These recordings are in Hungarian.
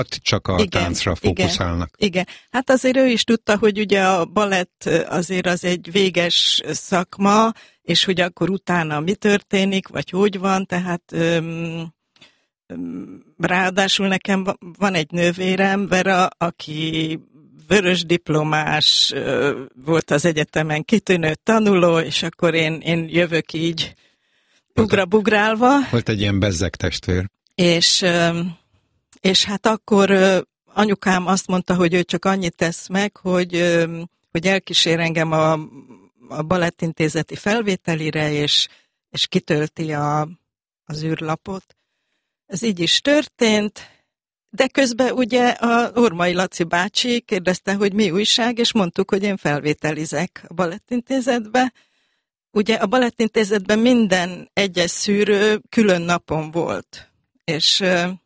csak a táncra fókuszálnak. Igen. Hát azért ő is tudta, hogy ugye a balett azért az egy véges szakma, és hogy akkor utána mi történik, vagy hogy van, tehát ráadásul nekem van egy nővérem, Vera, aki vörös diplomás, volt az egyetemen kitűnő tanuló, és akkor én jövök így ugrabugrálva. Volt egy ilyen bezzeg testvér. És hát akkor anyukám azt mondta, hogy ő csak annyit tesz meg, hogy elkísér engem a balettintézeti felvételire, és kitölti az űrlapot. Ez így is történt, de közben ugye a Ormai Laci bácsi kérdezte, hogy mi újság, és mondtuk, hogy én felvételizek a balettintézetbe. Ugye a balettintézetben minden egyes szűrő külön napon volt, és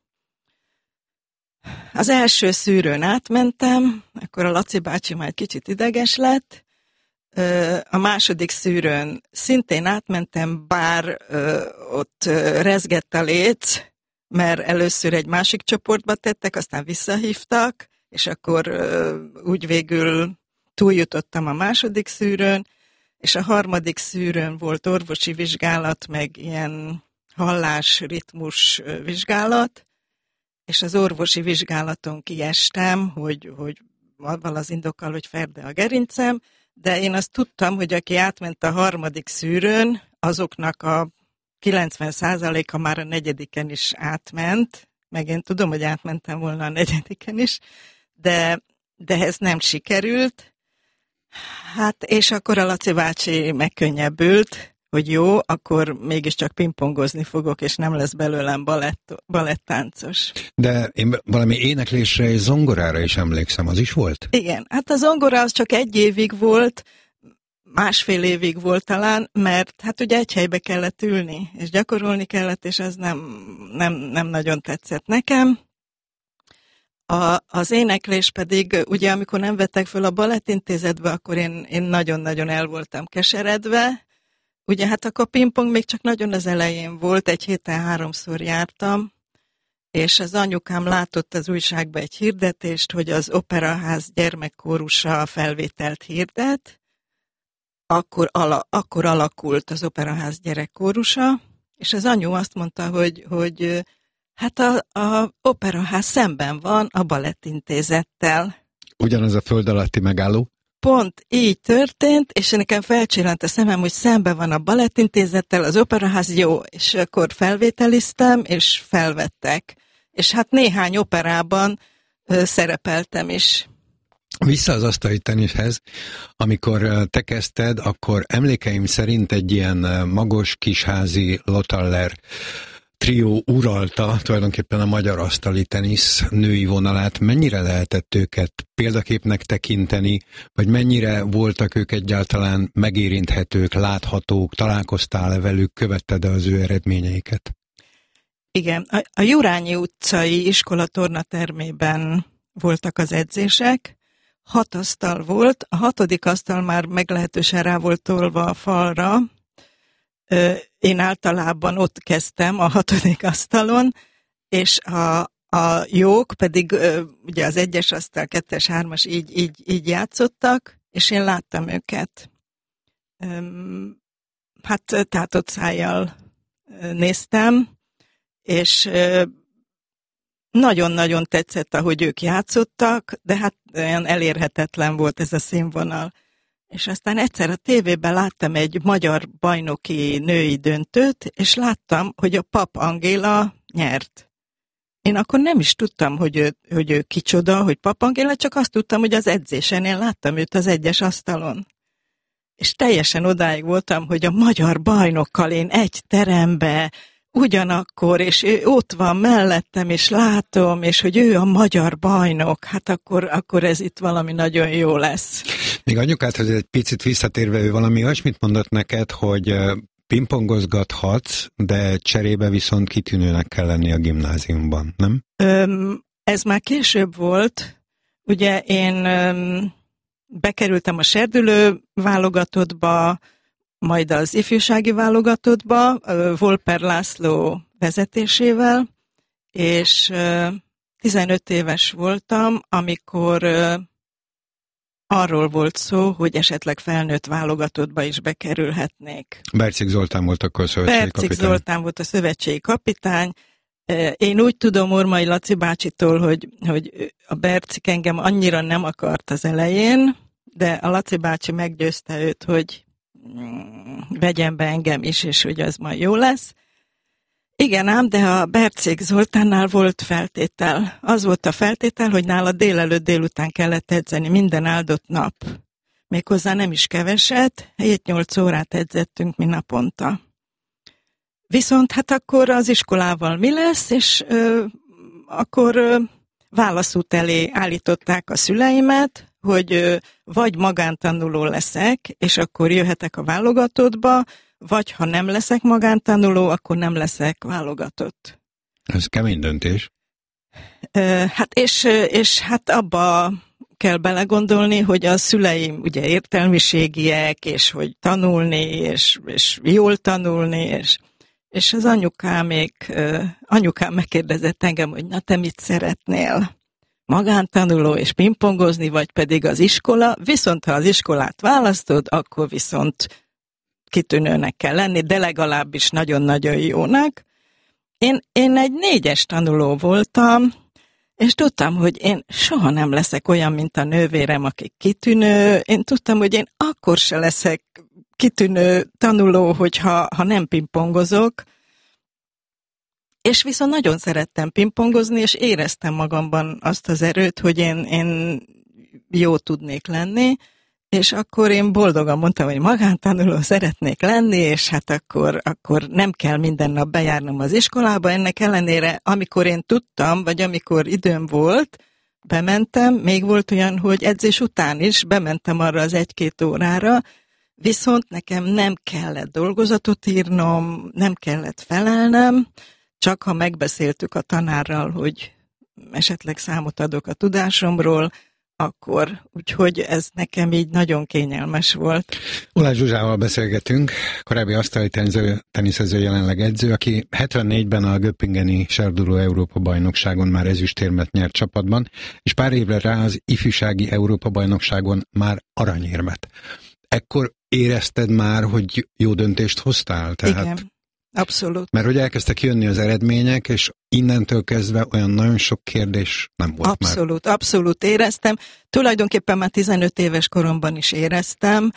az első szűrőn átmentem, akkor a Laci bácsi már egy kicsit ideges lett, a második szűrőn szintén átmentem, bár ott rezgett a léc, mert először egy másik csoportba tettek, aztán visszahívtak, és akkor úgy végül túljutottam a második szűrőn, és a harmadik szűrőn volt orvosi vizsgálat, meg ilyen hallás-ritmus vizsgálat, és az orvosi vizsgálaton kiestem, hogy avval az indokkal, hogy ferde a gerincem, de én azt tudtam, hogy aki átment a harmadik szűrőn, azoknak a 90%-a már a negyediken is átment, meg én tudom, hogy átmentem volna a negyediken is, de ez nem sikerült. Hát, és akkor a Laci bácsi megkönnyebbült, hogy jó, akkor mégiscsak pingpongozni fogok, és nem lesz belőlem balettáncos. De én valami éneklésre és zongorára is emlékszem, az is volt? Igen, hát a zongora az csak 1 évig volt, 1,5 évig volt talán, mert hát ugye egy helybe kellett ülni, és gyakorolni kellett, és ez nem nagyon tetszett nekem. Az éneklés pedig, ugye amikor nem vettek föl a balettintézetbe, akkor én nagyon-nagyon el voltam keseredve. Ugye hát akkor a pingpong még csak nagyon az elején volt, egy héten 3-szor jártam, és az anyukám látott az újságba egy hirdetést, hogy az Operaház gyermekkórusa felvételt hirdet. Akkor alakult az Operaház gyerekkórusa, és az anyu azt mondta, hogy hát a Operaház szemben van a balettintézettel. Ugyanaz a föld alatti megálló? Pont így történt, és nekem felcsillant a szemem, hogy szemben van a balettintézettel, az Operaház jó, és akkor felvételiztem, és felvettek. És hát néhány operában szerepeltem is. Vissza az asztali teniszhez, amikor te kezdted, akkor emlékeim szerint egy ilyen magos kisházi Lotaller trió uralta tulajdonképpen a magyar asztali tenisz női vonalát. Mennyire lehetett őket példaképnek tekinteni, vagy mennyire voltak ők egyáltalán megérinthetők, láthatók, találkoztál-e velük, követted az ő eredményeiket? Igen, a Jurányi utcai iskola tornatermében voltak az edzések, 6 asztal volt, a 6. asztal már meglehetősen rá volt tolva a falra. Én általában ott kezdtem a 6. asztalon, és a jók pedig ugye az 1-es asztal, 2-es, 3-as így játszottak, és én láttam őket. Hát tátott szájjal néztem, és nagyon-nagyon tetszett, ahogy ők játszottak, de hát olyan elérhetetlen volt ez a színvonal. És aztán egyszer a tévében láttam egy magyar bajnoki női döntőt, és láttam, hogy a Pap Angéla nyert. Én akkor nem is tudtam, hogy ő kicsoda, hogy Pap Angéla, csak azt tudtam, hogy az edzésen én láttam őt az 1-es asztalon. És teljesen odáig voltam, hogy a magyar bajnokkal én egy terembe, ugyanakkor, és ő ott van mellettem, és látom, és hogy ő a magyar bajnok, hát akkor ez itt valami nagyon jó lesz. Még anyukádhoz egy picit visszatérve, ő valami olyasmit mondott neked, hogy pingpongozgathatsz, de cserébe viszont kitűnőnek kell lenni a gimnáziumban, nem? Ez már később volt. Ugye én bekerültem a serdülő válogatottba, majd az ifjúsági válogatottba, Volper László vezetésével, és 15 éves voltam, amikor arról volt szó, hogy esetleg felnőtt válogatottba is bekerülhetnék. Bercik Zoltán volt akkor a szövetségi kapitány. Bercik Zoltán volt a szövetségi kapitány. Én úgy tudom Ormai Laci bácsitól, hogy a Bercik engem annyira nem akart az elején, de a Laci bácsi meggyőzte őt, hogy vegyen be engem is, és hogy az majd jó lesz. Igen ám, de a Bercik Zoltánnál volt feltétel. Az volt a feltétel, hogy nála délután kellett edzeni minden áldott nap. Méghozzá nem is keveset, 7-8 órát edzettünk mi naponta. Viszont hát akkor az iskolával mi lesz, és akkor válaszút elé állították a szüleimet, hogy vagy magántanuló leszek, és akkor jöhetek a válogatottba, vagy ha nem leszek magántanuló, akkor nem leszek válogatott. Ez kemény döntés. Hát és hát abba kell belegondolni, hogy a szüleim ugye értelmiségiek, és hogy tanulni, és jól tanulni, és az anyukám megkérdezett engem, hogy na te mit szeretnél? Magántanuló és pingpongozni, vagy pedig az iskola, viszont ha az iskolát választod, akkor viszont kitűnőnek kell lenni, de legalábbis nagyon-nagyon jónak. Én egy 4-es tanuló voltam, és tudtam, hogy én soha nem leszek olyan, mint a nővérem, aki kitűnő. Én tudtam, hogy én akkor se leszek kitűnő tanuló, hogyha nem pingpongozok. És viszont nagyon szerettem pingpongozni, és éreztem magamban azt az erőt, hogy én jó tudnék lenni, és akkor én boldogan mondtam, hogy magántanuló szeretnék lenni, és hát akkor nem kell minden nap bejárnom az iskolába. Ennek ellenére, amikor én tudtam, vagy amikor időm volt, bementem, még volt olyan, hogy edzés után is bementem arra az 1-2 órára, viszont nekem nem kellett dolgozatot írnom, nem kellett felelnem, csak ha megbeszéltük a tanárral, hogy esetleg számot adok a tudásomról, akkor, úgyhogy ez nekem így nagyon kényelmes volt. Ulász Zsuzsával beszélgetünk, korábbi asztali teniszező, jelenleg edző, aki 74-ben a Göppingeni Serdülő Európa-bajnokságon már ezüstérmet nyert csapatban, és pár évre rá az ifjúsági Európa-bajnokságon már aranyérmet. Ekkor érezted már, hogy jó döntést hoztál? Tehát... Igen. Abszolút. Mert hogy elkezdtek jönni az eredmények, és innentől kezdve olyan nagyon sok kérdés nem volt abszolút, már. Abszolút éreztem. Tulajdonképpen már 15 éves koromban is éreztem.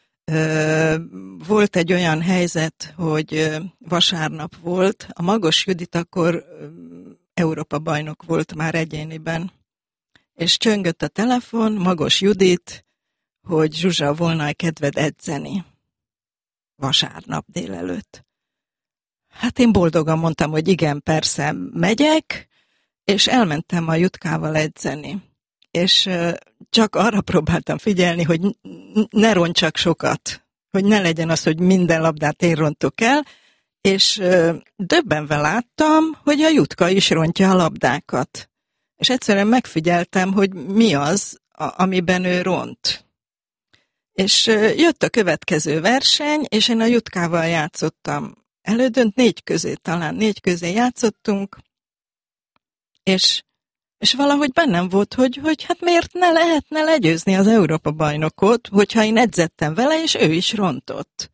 Volt egy olyan helyzet, hogy vasárnap volt. A Magos Judit akkor Európa bajnok volt már egyéniben. És csöngött a telefon, Magos Judit, hogy Zsuzsa, volna kedved edzeni vasárnap délelőtt. Hát én boldogan mondtam, hogy igen, persze megyek, és elmentem a Jutkával edzeni. És csak arra próbáltam figyelni, hogy ne roncsak sokat, hogy ne legyen az, hogy minden labdát én rontok el, és döbbenve láttam, hogy a Jutka is rontja a labdákat. És egyszerűen megfigyeltem, hogy mi az, amiben ő ront. És jött a következő verseny, és én a Jutkával játszottam. Elődönt 4 közé játszottunk, és valahogy bennem volt, hogy hát miért ne lehetne legyőzni az Európa-bajnokot, hogyha én edzettem vele, és ő is rontott.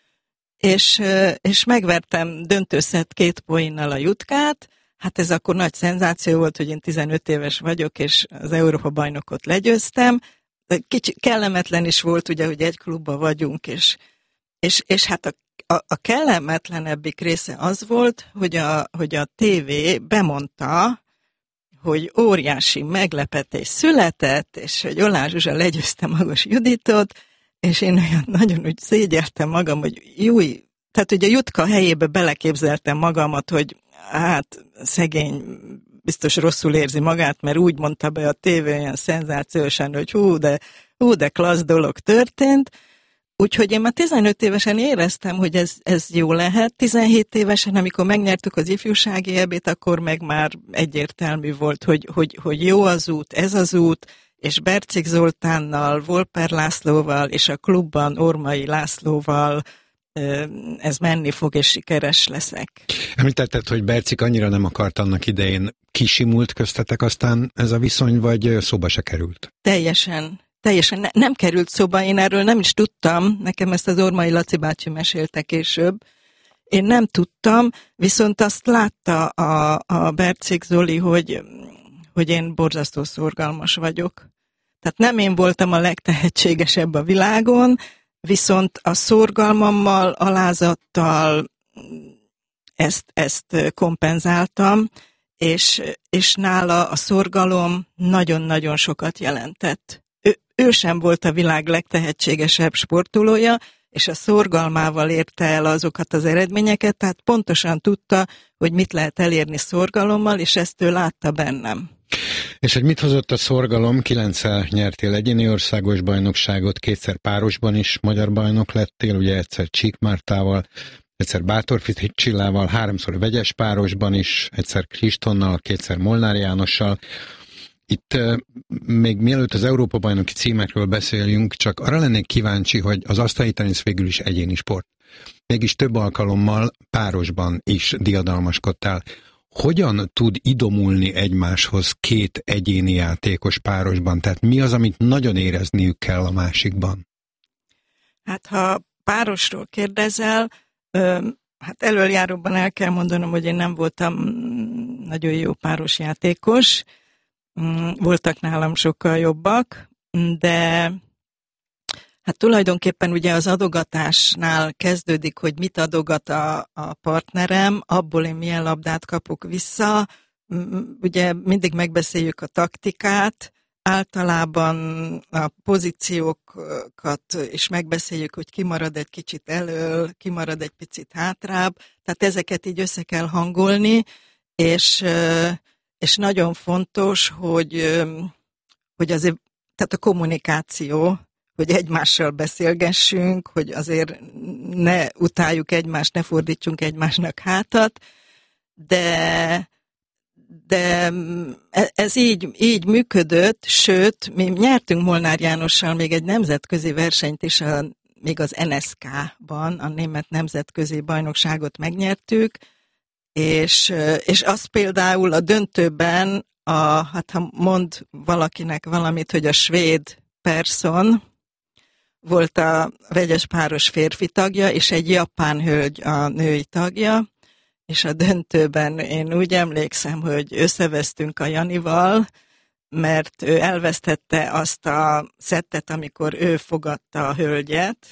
És megvertem döntőszett 2 poénnal a Jutkát, hát ez akkor nagy szenzáció volt, hogy én 15 éves vagyok, és az Európa-bajnokot legyőztem. Kicsi kellemetlen is volt, ugye, hogy egy klubban vagyunk, és hát a kellemetlenebbik része az volt, hogy a tévé bemondta, hogy óriási meglepetés született, és hogy Oláh Zsuzsa legyőzte Magos Juditot, és én olyan nagyon úgy szégyeltem magam, hogy júj, tehát hogy a Jutka helyébe beleképzeltem magamat, hogy hát szegény biztos rosszul érzi magát, mert úgy mondta be a tévé olyan szenzációsan, hogy hú, de klassz dolog történt. Úgyhogy én már 15 évesen éreztem, hogy ez jó lehet. 17 évesen, amikor megnyertük az ifjúsági EB-t, akkor meg már egyértelmű volt, hogy jó az út, ez az út, és Bercik Zoltánnal, Volper Lászlóval, és a klubban Ormai Lászlóval ez menni fog, és sikeres leszek. Említetted, hogy Bercik annyira nem akart annak idején. Kisimult köztetek aztán ez a viszony, vagy szóba se került? Teljesen nem került szóba, én erről nem is tudtam, nekem ezt az Ormai Laci bácsi mesélte később. Én nem tudtam, viszont azt látta a Bercik Zoli, hogy én borzasztó szorgalmas vagyok. Tehát nem én voltam a legtehetségesebb a világon, viszont a szorgalmammal, alázattal ezt kompenzáltam, és nála a szorgalom nagyon-nagyon sokat jelentett. Ő sem volt a világ legtehetségesebb sportolója, és a szorgalmával érte el azokat az eredményeket, tehát pontosan tudta, hogy mit lehet elérni szorgalommal, és ezt ő látta bennem. És hogy mit hozott a szorgalom? 9-szer nyertél egyéni országos bajnokságot, 2-szer párosban is magyar bajnok lettél, ugye egyszer Csík Mártával, egyszer Bátorfi Csillával, 3-szor vegyes párosban is, egyszer Kristonnal, 2-szer Molnár Jánossal. Itt még mielőtt az Európa-bajnoki címekről beszéljünk, csak arra lennék kíváncsi, hogy az asztali tenisz végül is egyéni sport. Mégis több alkalommal párosban is diadalmaskodtál. Hogyan tud idomulni egymáshoz két egyéni játékos párosban? Tehát mi az, amit nagyon érezniük kell a másikban? Hát ha párosról kérdezel, hát elöljáróban el kell mondanom, hogy én nem voltam nagyon jó páros játékos. Voltak nálam sokkal jobbak, de hát tulajdonképpen ugye az adogatásnál kezdődik, hogy mit adogat a partnerem, abból én milyen labdát kapok vissza. Ugye mindig megbeszéljük a taktikát, általában a pozíciókat is megbeszéljük, hogy ki marad egy kicsit elől, ki marad egy picit hátrább, tehát ezeket így össze kell hangolni, és nagyon fontos, hogy azért, tehát a kommunikáció, hogy egymással beszélgessünk, hogy azért ne utáljuk egymást, ne fordítsunk egymásnak hátat, de ez így működött, sőt, mi nyertünk Molnár Jánossal még egy nemzetközi versenyt is, még az NSK-ban, a német nemzetközi bajnokságot megnyertük, és az például a döntőben, hát ha mond valakinek valamit, hogy a svéd Persson volt a vegyes páros férfi tagja, és egy japán hölgy a női tagja, és a döntőben én úgy emlékszem, hogy összevesztünk a Janival, mert ő elvesztette azt a szettet, amikor ő fogadta a hölgyet,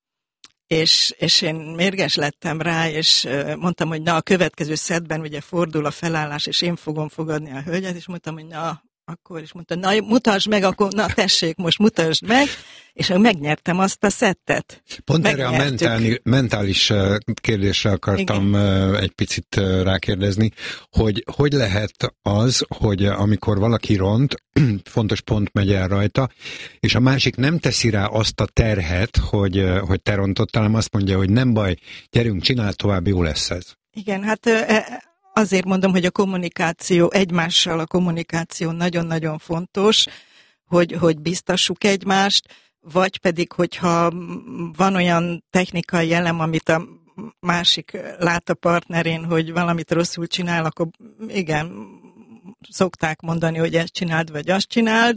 és én mérges lettem rá, és mondtam, hogy na, a következő szettben ugye fordul a felállás, és én fogom fogadni a hölgyet, és mondtam, hogy na, akkor is mondta, na, mutasd meg, akkor na, tessék, most mutasd meg, és megnyertem azt a szettet. Pont erre a mentális kérdésre akartam egy picit rákérdezni, hogy lehet az, hogy amikor valaki ront, fontos pont megy el rajta, és a másik nem teszi rá azt a terhet, hogy te rontottál, hanem azt mondja, hogy nem baj, gyerünk, csináld tovább, jó lesz ez. Igen, hát azért mondom, hogy a kommunikáció, egymással a kommunikáció nagyon-nagyon fontos, hogy biztassuk egymást, vagy pedig, hogyha van olyan technikai elem, amit a másik lát a partnerén, hogy valamit rosszul csinál, akkor igen, szokták mondani, hogy ezt csináld, vagy azt csináld.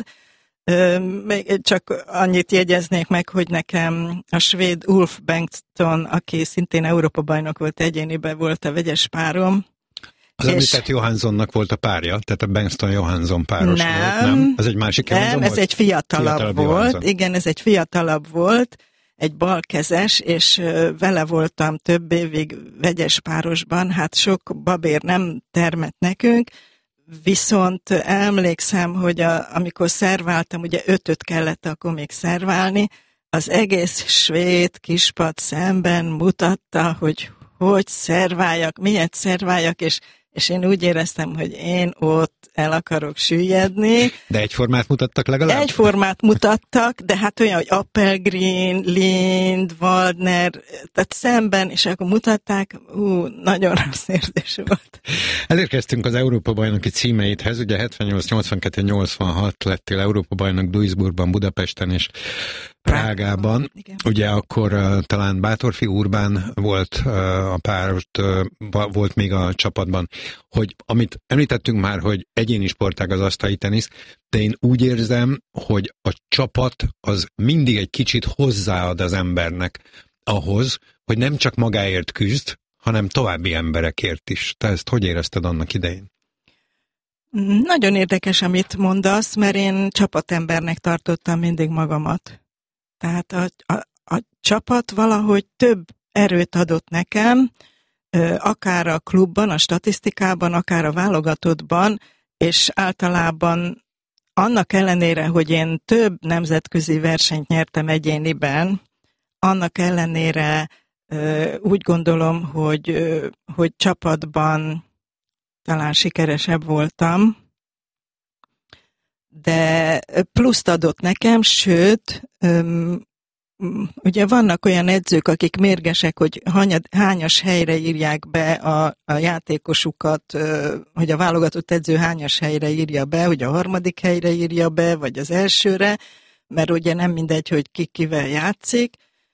Csak annyit jegyeznék meg, hogy nekem a svéd Ulf Bengtsson, aki szintén Európa-bajnok volt, egyéniben volt a vegyes párom. Az említett Johanssonnak volt a párja, tehát a Bengtsson Johansson páros volt, nem? Ez egy másik Johansson volt? Ez egy fiatalabb volt. Johansson. Igen, ez egy fiatalabb volt, egy balkezes, és vele voltam több évig vegyes párosban, hát sok babér nem termett nekünk, viszont emlékszem, hogy amikor szerváltam, ugye 5-öt kellett akkor még szerválni, az egész svéd kispad szemben mutatta, hogy szerváljak, miért szerváljak, és én úgy éreztem, hogy én ott el akarok süllyedni. De egyformát mutattak legalább? Egyformát mutattak, de hát olyan, hogy Appelgren, Lind, Waldner, tehát szemben, és akkor mutatták, nagyon rossz érzés volt. Elérkeztünk az Európa-bajnoki címeidhez, ugye 78, 82, 86 lettél Európa-bajnok Duisburgban, Budapesten és Prágában. Ugye akkor talán Bátorfi Urbán volt a párost, volt még a csapatban, hogy amit említettünk már, hogy egyéni sportág az asztali tenisz, de én úgy érzem, hogy a csapat az mindig egy kicsit hozzáad az embernek ahhoz, hogy nem csak magáért küzd, hanem további emberekért is. Te ezt hogy érezted annak idején? Nagyon érdekes, amit mondasz, mert én csapatembernek tartottam mindig magamat. Tehát a csapat valahogy több erőt adott nekem, akár a klubban, a statisztikában, akár a válogatottban, és általában annak ellenére, hogy én több nemzetközi versenyt nyertem egyéniben, annak ellenére úgy gondolom, hogy csapatban talán sikeresebb voltam, de pluszt adott nekem, sőt, ugye vannak olyan edzők, akik mérgesek, hogy hányas helyre írják be a játékosukat, hogy a válogatott edző hányas helyre írja be, hogy a 3. helyre írja be, vagy az elsőre, mert ugye nem mindegy, hogy ki kivel játszik,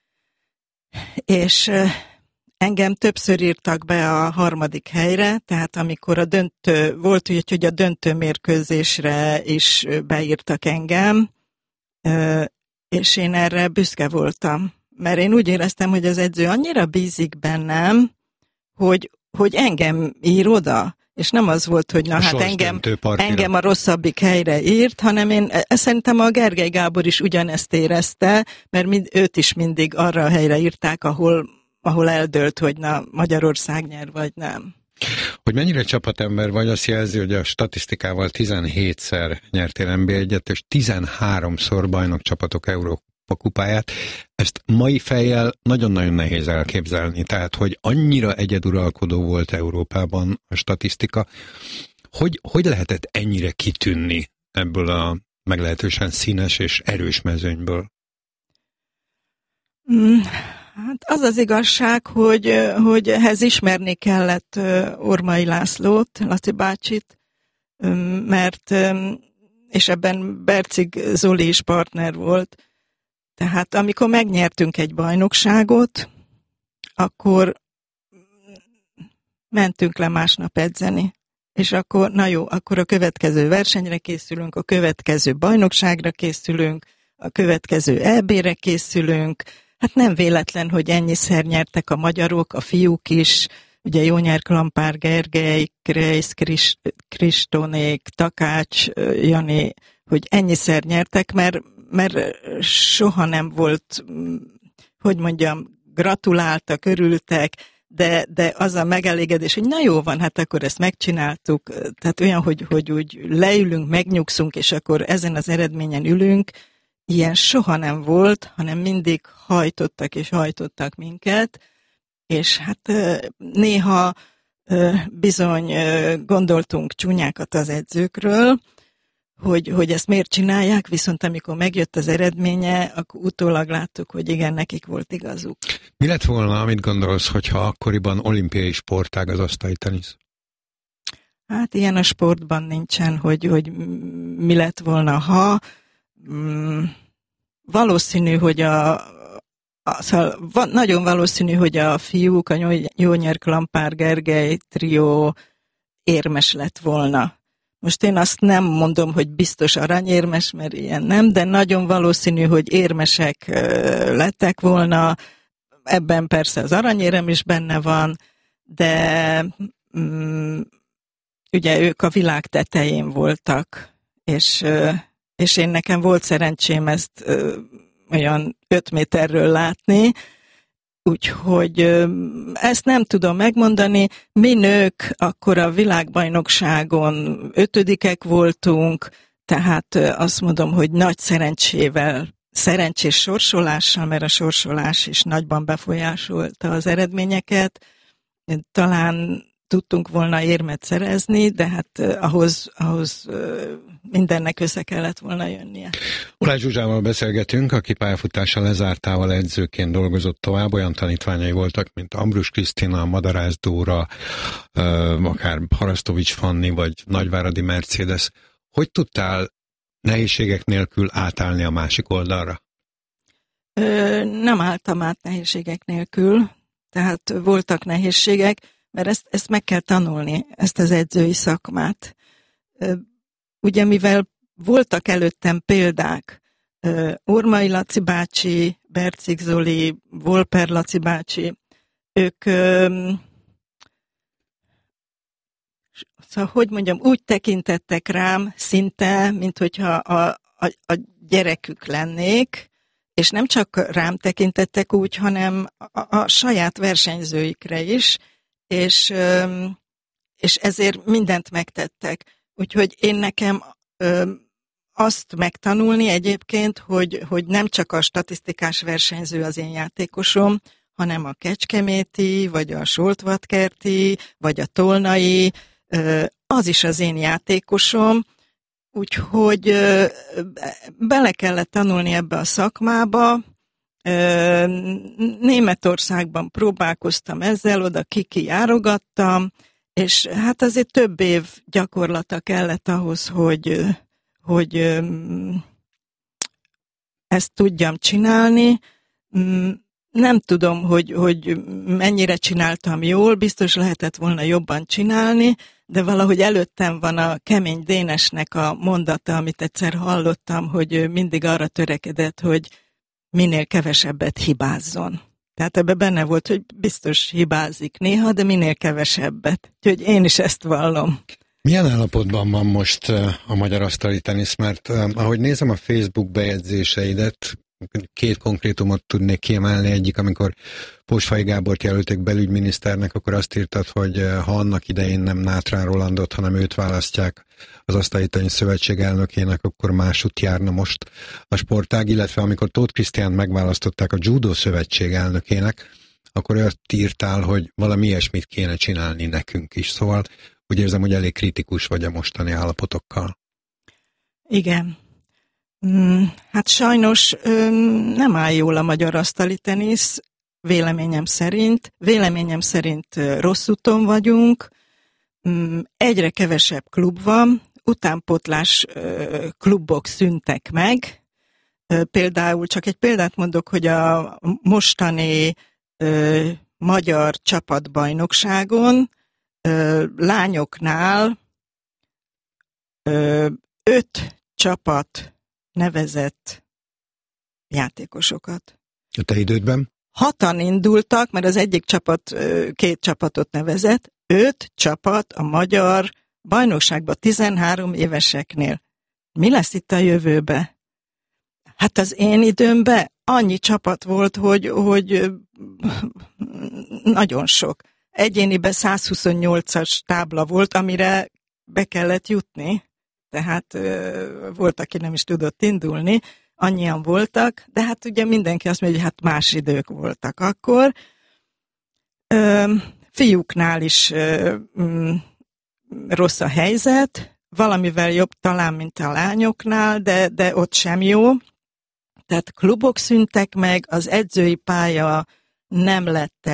és engem többször írtak be a 3. helyre, tehát amikor a döntő, volt úgy, hogy a döntő mérkőzésre is beírtak engem, és én erre büszke voltam. Mert én úgy éreztem, hogy az edző annyira bízik bennem, hogy engem ír oda, és nem az volt, hogy na hát engem a rosszabbik helyre írt, hanem én szerintem a Gergely Gábor is ugyanezt érezte, mert őt is mindig arra a helyre írták, ahol eldőlt, hogy na, Magyarország nyer, vagy nem. Hogy mennyire csapatember vagy, azt jelzi, hogy a statisztikával 17-szer nyertél NB1-et, és 13-szor bajnokcsapatok Európa kupáját. Ezt mai fejjel nagyon-nagyon nehéz elképzelni. Tehát, hogy annyira egyeduralkodó volt Európában a statisztika, hogy lehetett ennyire kitűnni ebből a meglehetősen színes és erős mezőnyből? Hát az az igazság, hogy ehhez ismerni kellett Ormai Lászlót, Laci bácsit, mert, és ebben Bercig Zoli is partner volt. Tehát amikor megnyertünk egy bajnokságot, akkor mentünk le másnap edzeni. És akkor, na jó, akkor a következő versenyre készülünk, a következő bajnokságra készülünk, a következő EB-re készülünk. Hát nem véletlen, hogy ennyiszer nyertek a magyarok, a fiúk is, ugye Jónyer, Klampár, Gergely, Kreisz, Kristónék, Takács, Jani, hogy ennyiszer nyertek, mert soha nem volt, hogy mondjam, gratuláltak, örültek, de az a megelégedés, hogy na jó van, hát akkor ezt megcsináltuk, tehát olyan, hogy úgy leülünk, megnyugszunk, és akkor ezen az eredményen ülünk, ilyen soha nem volt, hanem mindig hajtottak minket, és hát néha bizony gondoltunk csúnyákat az edzőkről, hogy ezt miért csinálják, viszont amikor megjött az eredménye, akkor utólag láttuk, hogy igen, nekik volt igazuk. Mi lett volna, amit gondolsz, hogyha akkoriban olimpiai sportág az asztalitenisz? Hát ilyen a sportban nincsen, hogy mi lett volna, ha valószínű, hogy nagyon valószínű, hogy a fiúk, a Jónyer, Klampár, Gergely trió érmes lett volna. Most én azt nem mondom, hogy biztos aranyérmes, mert ilyen nem, de nagyon valószínű, hogy érmesek lettek volna. Ebben persze az aranyérem is benne van, de ugye ők a világ tetején voltak, és én nekem volt szerencsém ezt olyan 5 méterről látni, úgyhogy ezt nem tudom megmondani. Mi nők akkor a világbajnokságon 5. voltunk, tehát azt mondom, hogy nagy szerencsés sorsolással, mert a sorsolás is nagyban befolyásolta az eredményeket. Talán tudtunk volna érmet szerezni, de hát ahhoz mindennek össze kellett volna jönnie. Kolács Zsuzsával beszélgetünk, aki pályafutása lezártával edzőként dolgozott tovább, olyan tanítványai voltak, mint Ambrus Krisztina, Madarász Dóra, akár Harasztovics Fanni, vagy Nagyváradi Mercedes. Hogy tudtál nehézségek nélkül átállni a másik oldalra? Nem álltam át nehézségek nélkül, tehát voltak nehézségek, mert ezt meg kell tanulni, ezt az edzői szakmát. Ugye mivel voltak előttem példák, Ormai Laci bácsi, Bercik Zoli, Volper Laci bácsi, ők, szóval, hogy mondjam, úgy tekintettek rám szinte, mint hogyha a gyerekük lennék, és nem csak rám tekintettek úgy, hanem a saját versenyzőikre is, és ezért mindent megtettek. Úgyhogy én nekem azt megtanulni egyébként, hogy nem csak a statisztikás versenyző az én játékosom, hanem a kecskeméti, vagy a soltvatkerti, vagy a tolnai, az is az én játékosom, úgyhogy bele kellett tanulni ebbe a szakmába. Németországban próbálkoztam ezzel, oda kijárogattam, és hát azért több év gyakorlata kellett ahhoz, hogy ezt tudjam csinálni. Nem tudom, hogy mennyire csináltam jól, biztos lehetett volna jobban csinálni, de valahogy előttem van a Kemény Dénesnek a mondata, amit egyszer hallottam, hogy mindig arra törekedett, hogy minél kevesebbet hibázzon. Tehát ebben benne volt, hogy biztos hibázik néha, de minél kevesebbet. Úgyhogy én is ezt vallom. Milyen állapotban van most a magyar asztali tenisz? Mert ahogy nézem a Facebook bejegyzéseidet, két konkrétumot tudnék kiemelni. Egyik, amikor Posfai Gábort jelölték belügyminiszternek, akkor azt írtad, hogy ha annak idején nem Nátrán Rolandot, hanem őt választják az Asztali Tenisz Szövetség elnökének, akkor másút járna most a sportág, illetve amikor Tóth Krisztiánt megválasztották a Judo Szövetség elnökének, akkor olyat írtál, hogy valami ilyesmit kéne csinálni nekünk is. Szóval úgy érzem, hogy elég kritikus vagy a mostani állapotokkal. Igen. Hát sajnos nem áll jól a magyar asztali tenisz, véleményem szerint. Véleményem szerint rossz úton vagyunk, egyre kevesebb klub van, utánpótlás klubok szűntek meg. Például csak egy példát mondok, hogy a mostani magyar csapatbajnokságon lányoknál 5 csapat nevezett játékosokat. A te idődben? 6-an indultak, mert az egyik csapat 2 csapatot nevezett, 5 csapat a magyar bajnokságban 13 éveseknél. Mi lesz itt a jövőbe? Hát az én időmben annyi csapat volt, hogy nagyon sok. Egyéniben 128-as tábla volt, amire be kellett jutni. Tehát volt, aki nem is tudott indulni, annyian voltak, de hát ugye mindenki azt mondja, hogy hát más idők voltak akkor. Fiúknál is rossz a helyzet, valamivel jobb talán, mint a lányoknál, de ott sem jó. Tehát klubok szűntek meg, az edzői pálya nem lett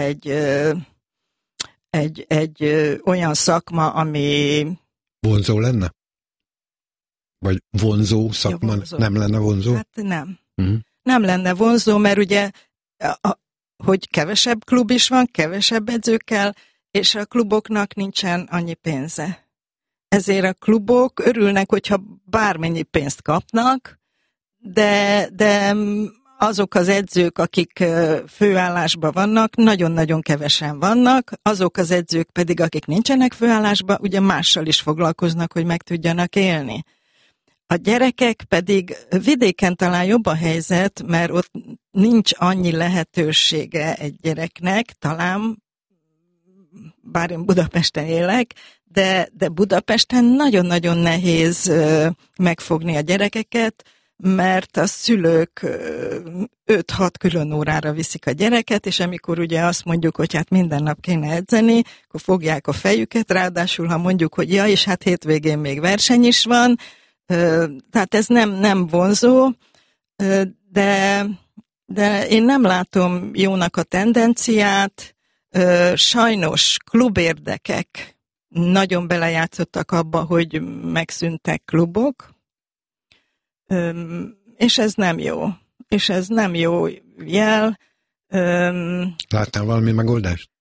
egy olyan szakma, ami... Vonzó lenne? Vagy vonzó szakma? Ja, vonzó. Nem lenne vonzó? Hát nem. Nem lenne vonzó, mert ugye, hogy kevesebb klub is van, kevesebb edzőkkel, és a kluboknak nincsen annyi pénze. Ezért a klubok örülnek, hogyha bármennyi pénzt kapnak, de azok az edzők, akik főállásban vannak, nagyon-nagyon kevesen vannak, azok az edzők pedig, akik nincsenek főállásban, ugye mással is foglalkoznak, hogy meg tudjanak élni. A gyerekek pedig vidéken talán jobb a helyzet, mert ott nincs annyi lehetősége egy gyereknek, talán, bár én Budapesten élek, de Budapesten nagyon-nagyon nehéz megfogni a gyerekeket, mert a szülők 5-6 külön órára viszik a gyereket, és amikor ugye azt mondjuk, hogy hát minden nap kéne edzeni, akkor fogják a fejüket, ráadásul ha mondjuk, hogy ja, és hát hétvégén még verseny is van, tehát ez nem vonzó, de én nem látom jónak a tendenciát. Sajnos klubérdekek nagyon belejátszottak abba, hogy megszűntek klubok, és ez nem jó. és ez nem jó jel. Láttál valami megoldást?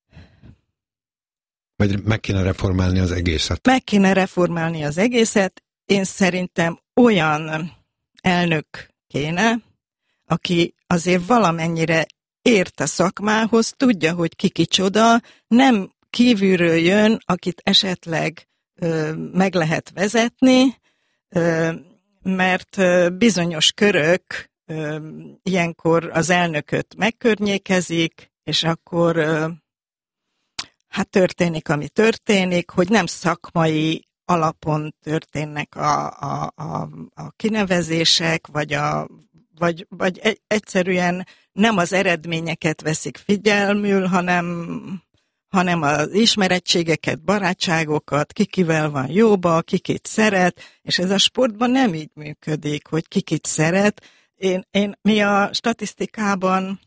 Vagy meg kéne reformálni az egészet? Meg kéne reformálni az egészet. Én szerintem olyan elnök kéne, aki azért valamennyire ért a szakmához, tudja, hogy ki kicsoda, nem kívülről jön, akit esetleg meg lehet vezetni, mert bizonyos körök ilyenkor az elnököt megkörnyékezik, és akkor hát történik, ami történik, hogy nem szakmai alapon történnek a kinevezések, vagy egyszerűen nem az eredményeket veszik figyelmül, hanem az ismerettségeket, barátságokat, kikivel van jóba, kikit szeret, és ez a sportban nem így működik, hogy kikit szeret. Mi a statisztikában,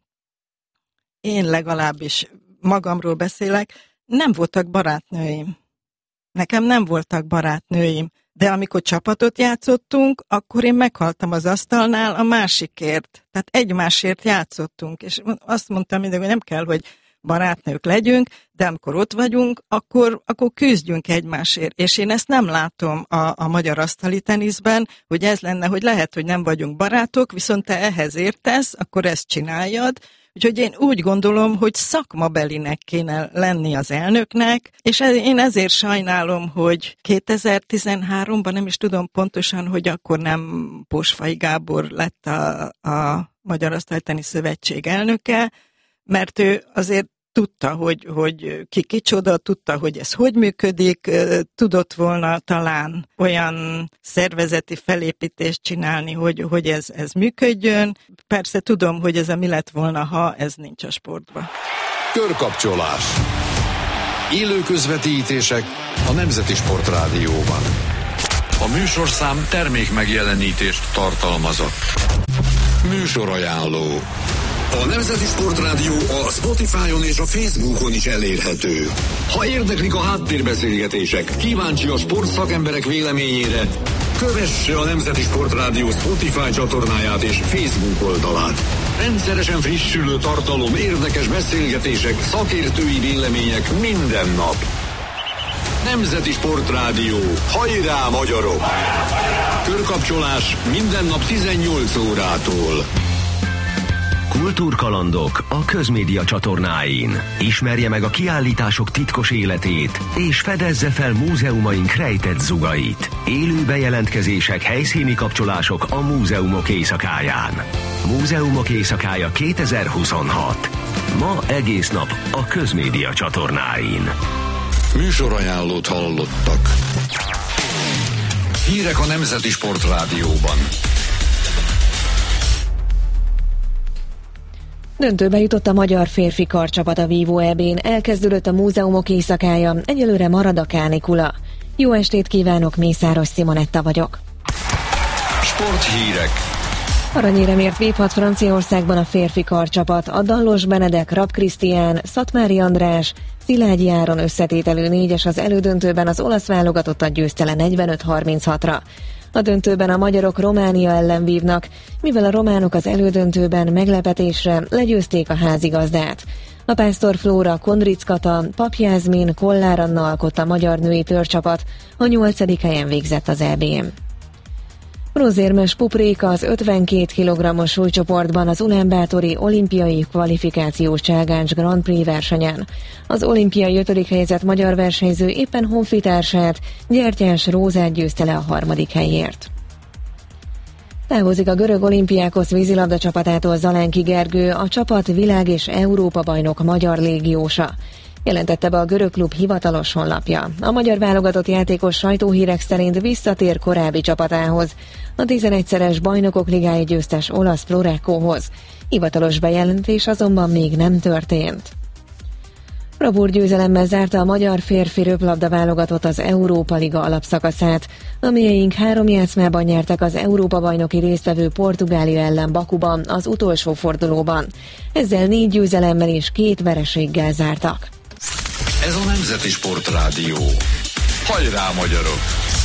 én legalábbis magamról beszélek, nem voltak barátnőim. Nekem nem voltak barátnőim, de amikor csapatot játszottunk, akkor én meghaltam az asztalnál a másikért. Tehát egymásért játszottunk, és azt mondtam mindig, hogy nem kell, hogy barátnők legyünk, de amikor ott vagyunk, akkor küzdjünk egymásért. És én ezt nem látom a magyar asztali teniszben, hogy ez lenne, hogy lehet, hogy nem vagyunk barátok, viszont te ehhez értesz, akkor ezt csináljad. Úgyhogy én úgy gondolom, hogy szakmabelinek kéne lenni az elnöknek, és én ezért sajnálom, hogy 2013-ban nem is tudom pontosan, hogy akkor nem Posfai Gábor lett a Magyar Asztaltenisz Szövetség elnöke, mert ő azért tudta, hogy ki kicsoda, tudta, hogy ez hogy működik, tudott volna talán olyan szervezeti felépítést csinálni, hogy ez működjön. Persze tudom, hogy ez mi lett volna, ha ez nincs a sportban. Körkapcsolás. Élő közvetítések a Nemzeti Sportrádióban. A műsorszám termék megjelenítést tartalmazott. Műsorajánló. A Nemzeti Sportrádió a Spotify-on és a Facebookon is elérhető. Ha érdeklik a háttérbeszélgetések, kíváncsi a sportszakemberek véleményére, kövesse a Nemzeti Sportrádió Spotify csatornáját és Facebook oldalát. Rendszeresen frissülő tartalom, érdekes beszélgetések, szakértői vélemények minden nap. Nemzeti Sportrádió. Hajrá, magyarok! Körkapcsolás minden nap 18 órától. Kultúrkalandok a Közmédia csatornáin. Ismerje meg a kiállítások titkos életét, és fedezze fel múzeumaink rejtett zugait. Élő bejelentkezések, helyszíni kapcsolások a múzeumok éjszakáján. Múzeumok éjszakája 2026. Ma egész nap a Közmédia csatornáin. Műsorajánlót hallottak. Hírek a Nemzeti Sportrádióban. Döntőbe jutott a magyar férfi karcsapat a Vívó EB-n, elkezdődött a múzeumok éjszakája, egyelőre marad a kánikula. Jó estét kívánok, Mészáros Simonetta vagyok. Sporthírek. Aranyéremért vívhat Franciaországban a férfi karcsapat, a Dallos Benedek, Rapp Krisztián, Szatmári András, Szilágyi Áron összetételű négyes az elődöntőben az olasz válogatottat győzte le 45-36-ra. A döntőben a magyarok Románia ellen vívnak, mivel a románok az elődöntőben meglepetésre legyőzték a házigazdát. A Pásztor Flóra, Kondric Kata, Pap Jászmin, Kollár Anna alkotta a magyar női törcsapat, a 8. helyen végzett az EB-n. Bronzérmes Pupréka az 52 kg-os súlycsoportban az ulánbátori olimpiai kvalifikációs Cságáncs Grand Prix versenyen. Az olimpiai 5. helyezett magyar versenyző éppen honfitársát, Gyertyás Rózát győzte le a 3. helyért. Távozik a görög Olimpiákosz vízilabda csapatától Zalánki Gergő, a csapat világ- és Európa-bajnok magyar légiósa. Jelentette be a görög klub hivatalos honlapja. A magyar válogatott játékos sajtóhírek szerint visszatér korábbi csapatához, a 11-szeres bajnokok ligája győztes olasz Floreccohoz. Hivatalos bejelentés azonban még nem történt. Bravúr-győzelemmel zárta a magyar férfi röplabda válogatott az Európa Liga alapszakaszát. A mieink 3 játszmában nyertek az Európa-bajnoki résztvevő Portugália ellen Bakuban az utolsó fordulóban. Ezzel 4 győzelemmel és 2 vereséggel zártak. Ez a Nemzeti Sportrádió. Hajrá, magyarok!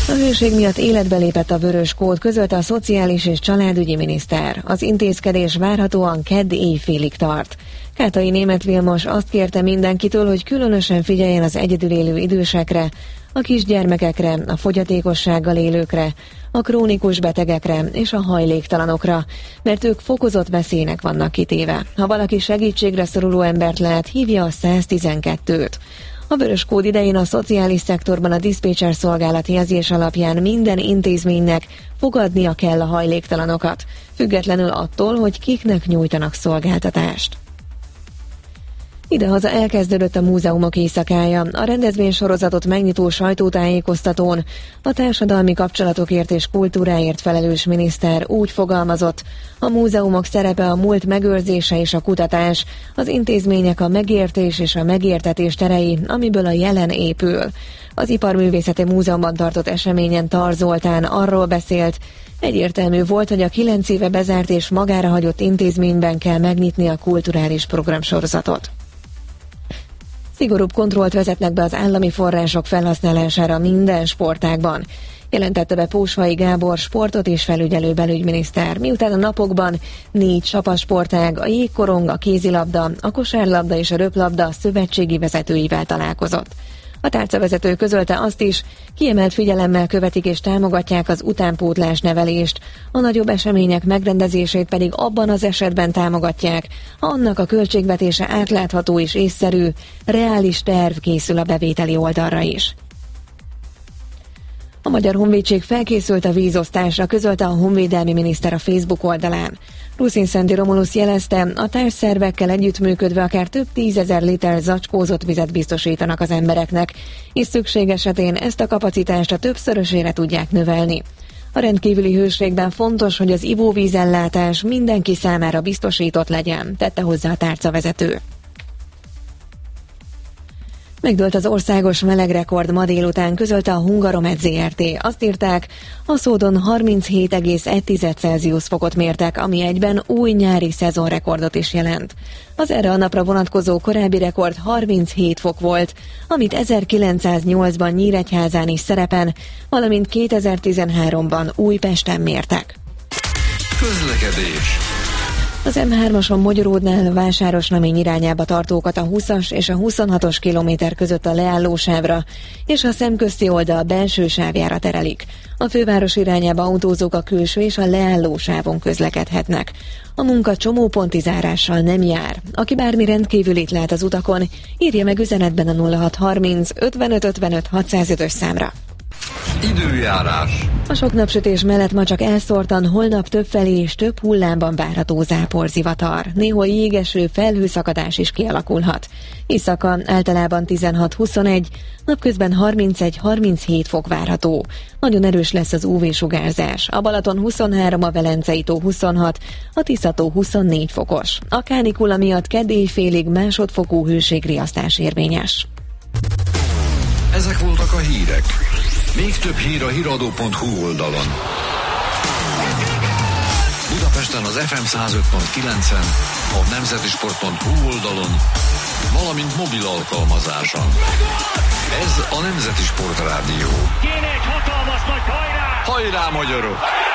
A hőség miatt életbe lépett a vörös kód, közölte a szociális és családügyi miniszter. Az intézkedés várhatóan kedd éjfélig tart. Kátai Németh Vilmos azt kérte mindenkitől, hogy különösen figyeljen az egyedül élő idősekre, a kisgyermekekre, a fogyatékossággal élőkre, a krónikus betegekre és a hajléktalanokra, mert ők fokozott veszélynek vannak kitéve. Ha valaki segítségre szoruló embert lát, hívja a 112-t. A vörös kód idején a szociális szektorban a diszpécser szolgálat jelzés alapján minden intézménynek fogadnia kell a hajléktalanokat, függetlenül attól, hogy kiknek nyújtanak szolgáltatást. Idehaza elkezdődött a múzeumok éjszakája. A rendezvénysorozatot megnyitó sajtótájékoztatón a társadalmi kapcsolatokért és kultúráért felelős miniszter úgy fogalmazott, a múzeumok szerepe a múlt megőrzése és a kutatás, az intézmények a megértés és a megértetés terei, amiből a jelen épül. Az Iparművészeti Múzeumban tartott eseményen Tar Zoltán arról beszélt, egyértelmű volt, hogy a 9 éve bezárt és magára hagyott intézményben kell megnyitni a kulturális programsorozatot. Szigorúbb kontrollt vezetnek be az állami források felhasználására minden sportágban, jelentette be Pósvai Gábor sportot és felügyelő belügyminiszter, miután a napokban 4 sapasportág, a jégkorong, a kézilabda, a kosárlabda és a röplabda szövetségi vezetőivel találkozott. A tárcavezető közölte azt is, kiemelt figyelemmel követik és támogatják az utánpótlás nevelést, a nagyobb események megrendezését pedig abban az esetben támogatják, ha annak a költségvetése átlátható és észszerű, reális terv készül a bevételi oldalra is. A Magyar Honvédség felkészült a vízosztásra, közölte a honvédelmi miniszter a Facebook oldalán. Ruszinszendi Romulusz jelezte, a társszervekkel együttműködve akár több 10 000 liter zacskózott vizet biztosítanak az embereknek, és szükség esetén ezt a kapacitást a többszörösére tudják növelni. A rendkívüli hőségben fontos, hogy az ivóvízellátás mindenki számára biztosított legyen, tette hozzá a tárcavezető. Megdőlt az országos melegrekord ma délután, közölte a Hungaromed Zrt. Azt írták, a Szódon 37,1 Celsius fokot mértek, ami egyben új nyári szezonrekordot is jelent. Az erre a napra vonatkozó korábbi rekord 37 fok volt, amit 1908-ban Nyíregyházán is szerepen, valamint 2013-ban Újpesten mértek. Közlekedés. Az M3-ason Mogyoródnál Vásárosnamény irányába tartókat a 20-as és a 26-os kilométer között a leállósávra, és a szemközti oldal belső sávjára terelik. A főváros irányába autózók a külső és a leállósávon közlekedhetnek. A munka csomóponti zárással nem jár. Aki bármi rendkívülit lát az utakon, írja meg üzenetben a 0630 55 55 605-ös számra. Időjárás. A sok napsütés mellett ma csak elszórtan, holnap többfelé és több hullámban várható záporzivatar. Néhol jégeső, felhőszakadás is kialakulhat. Éjszaka általában 16-21, napközben 31-37 fok várható. Nagyon erős lesz az UV-sugárzás. A Balaton 23, a Velencei tó 26, a Tisza-tó 24 fokos. A kánikula miatt kedd éjfélig másodfokú hőségriasztás érvényes. Ezek voltak a hírek. Még több hír a hiradó.hu oldalon. Budapesten az FM 105.9-en, a nemzetisport.hu oldalon, valamint mobil alkalmazáson. Ez a Nemzeti Sport Rádió. Kéne egy hatalmas nagy hajrá! Hajrá, magyarok!